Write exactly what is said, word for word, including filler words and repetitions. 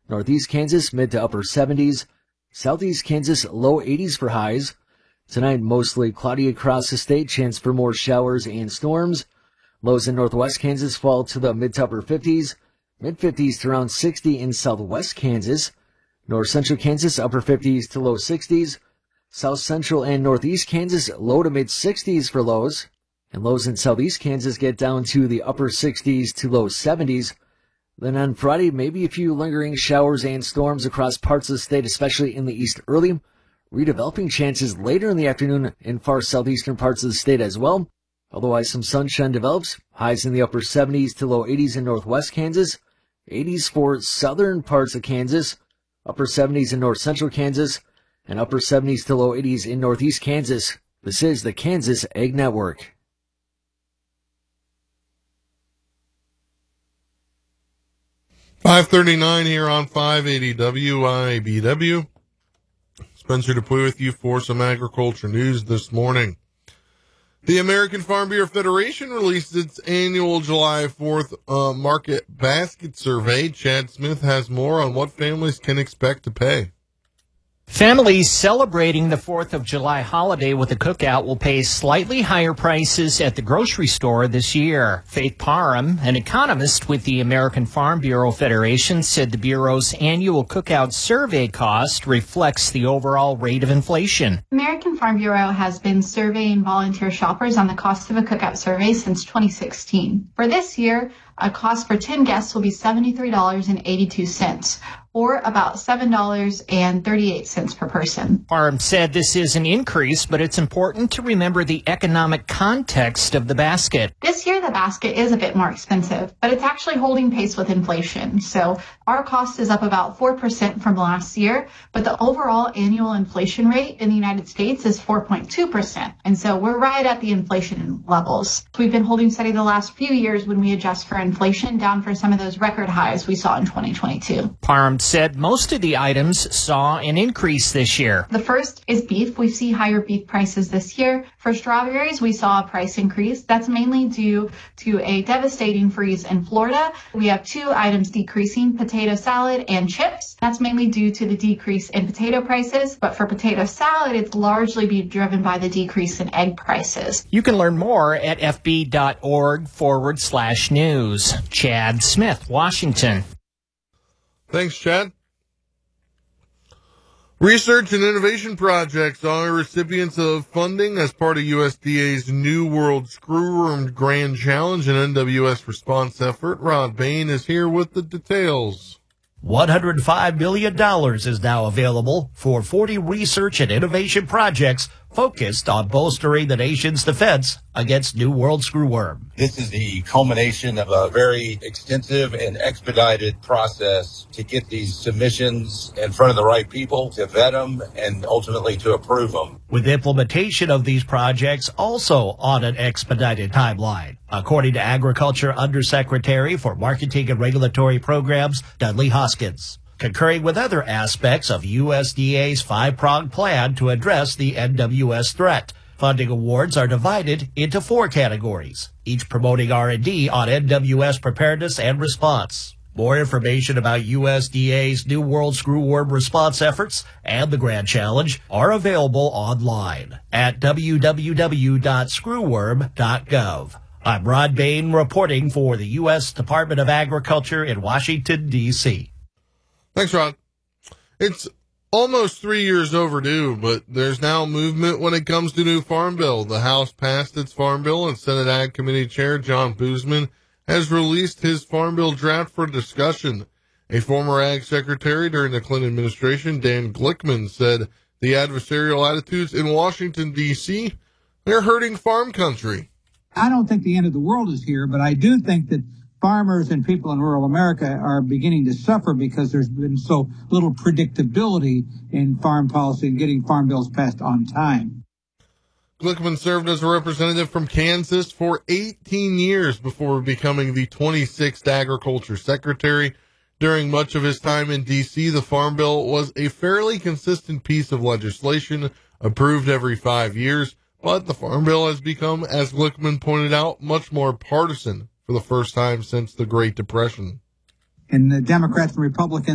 Northeast Kansas, mid to upper seventies. Southeast Kansas, low eighties for highs. Tonight, mostly cloudy across the state, chance for more showers and storms. Lows in northwest Kansas fall to the mid to upper fifties. Mid-fifties to around sixty in southwest Kansas. North central Kansas, upper fifties to low sixties. South central and northeast Kansas, low to mid-sixties for lows. And lows in southeast Kansas get down to the upper sixties to low seventies. Then on Friday, maybe a few lingering showers and storms across parts of the state, especially in the east early. Redeveloping chances later in the afternoon in far southeastern parts of the state as well. Otherwise, some sunshine develops. Highs in the upper seventies to low eighties in northwest Kansas. eighties for southern parts of Kansas. Upper seventies in north central Kansas. And upper seventies to low eighties in northeast Kansas. This is the Kansas Ag Network. five thirty-nine here on five eighty W I B W. Spencer Dupuy with you for some agriculture news this morning. The American Farm Bureau Federation released its annual July fourth uh, market basket survey. Chad Smith has more on what families can expect to pay. Families celebrating the fourth of July holiday with a cookout will pay slightly higher prices at the grocery store this year. Faith Parham, an economist with the American Farm Bureau Federation, said the Bureau's annual cookout survey cost reflects the overall rate of inflation. American Farm Bureau has been surveying volunteer shoppers on the cost of a cookout survey since twenty sixteen. For this year, a cost for ten guests will be seventy-three dollars and eighty-two cents, or about seven dollars and thirty-eight cents per person. Parham said this is an increase, but it's important to remember the economic context of the basket. This year, the basket is a bit more expensive, but it's actually holding pace with inflation. So our cost is up about four percent from last year, but the overall annual inflation rate in the United States is four point two percent. And so we're right at the inflation levels. We've been holding steady the last few years when we adjust for inflation, down for some of those record highs we saw in twenty twenty-two. Parham said most of the items saw an increase this year. The first is beef. We see higher beef prices this year. For strawberries, we saw a price increase. That's mainly due to a devastating freeze in Florida. We have two items decreasing, potato salad and chips. That's mainly due to the decrease in potato prices. But for potato salad, it's largely being driven by the decrease in egg prices. You can learn more at fb.org forward slash news. Chad Smith, Washington. Thanks, Chad. Research and innovation projects are recipients of funding as part of U S D A's New World Screwworm Grand Challenge and N W S response effort. Rod Bain is here with the details. one hundred five million dollars is now available for forty research and innovation projects focused on bolstering the nation's defense against New World Screwworm. This is the culmination of a very extensive and expedited process to get these submissions in front of the right people, to vet them, and ultimately to approve them. With implementation of these projects also on an expedited timeline, according to Agriculture Undersecretary for Marketing and Regulatory Programs, Dudley Hoskins. Concurring with other aspects of U S D A's five-pronged plan to address the N W S threat. Funding awards are divided into four categories, each promoting R and D on N W S preparedness and response. More information about U S D A's New World Screwworm response efforts and the Grand Challenge are available online at w w w dot screwworm dot gov. I'm Rod Bain reporting for the U S Department of Agriculture in Washington, D C Thanks, Rod. It's almost three years overdue, but there's now movement when it comes to new Farm Bill. The House passed its Farm Bill, and Senate Ag Committee Chair John Boozman has released his Farm Bill draft for discussion. A former Ag Secretary during the Clinton administration, Dan Glickman, said the adversarial attitudes in Washington, D C, they're hurting farm country. I don't think the end of the world is here, but I do think that farmers and people in rural America are beginning to suffer because there's been so little predictability in farm policy and getting farm bills passed on time. Glickman served as a representative from Kansas for eighteen years before becoming the twenty-sixth Agriculture Secretary. During much of his time in D C, the Farm Bill was a fairly consistent piece of legislation approved every five years, but the Farm Bill has become, as Glickman pointed out, much more partisan for the first time since the Great Depression. And the Democrats and Republicans